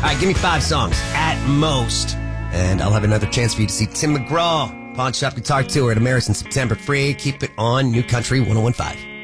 right, give me 5 songs at most, and I'll have another chance for you to see Tim McGraw, Pawn Shop Guitar Tour at Ameris in September. Free. Keep it on New Country 101.5.